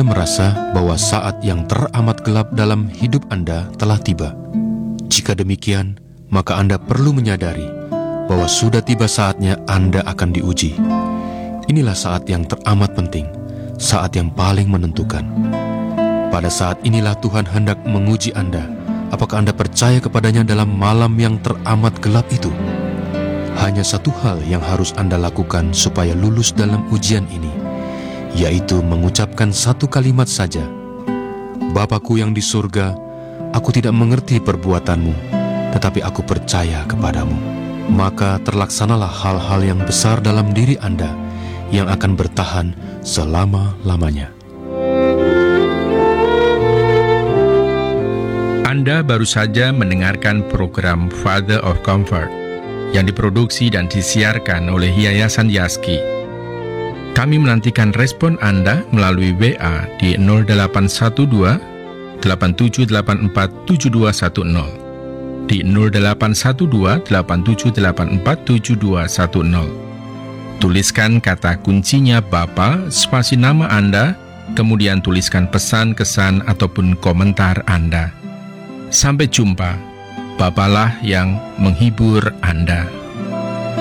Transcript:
merasa bahwa saat yang teramat gelap dalam hidup Anda telah tiba? Jika demikian, maka Anda perlu menyadari bahwa sudah tiba saatnya Anda akan diuji. Inilah saat yang teramat penting, saat yang paling menentukan. Pada saat inilah Tuhan hendak menguji Anda. Apakah Anda percaya kepadanya dalam malam yang teramat gelap itu? Hanya satu hal yang harus Anda lakukan supaya lulus dalam ujian ini, yaitu mengucapkan satu kalimat saja. Bapakku yang di surga, aku tidak mengerti perbuatanmu, tetapi aku percaya kepadamu. Maka terlaksanalah hal-hal yang besar dalam diri Anda yang akan bertahan selama-lamanya. Anda baru saja mendengarkan program Father of Comfort yang diproduksi dan disiarkan oleh Yayasan Yaski. Kami menantikan respon Anda melalui WA di 0812 8784 7210, di 0812 8784 7210. Tuliskan kata kuncinya Bapa, spasi nama Anda, kemudian tuliskan pesan, kesan, ataupun komentar Anda. Sampai jumpa. Bapalah yang menghibur Anda.